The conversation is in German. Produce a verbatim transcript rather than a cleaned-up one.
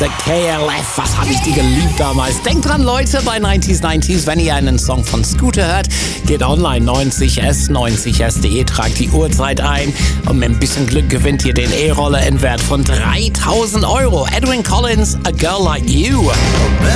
The K L F, was habe ich die geliebt damals. Denkt dran, Leute, bei neunzig neunzig, wenn ihr einen Song von Scooter hört, geht online neunzig s, neunzig s punkt de, tragt die Uhrzeit ein und mit ein bisschen Glück gewinnt ihr den E-Roller in Wert von dreitausend Euro. Edwyn Collins, A Girl Like You.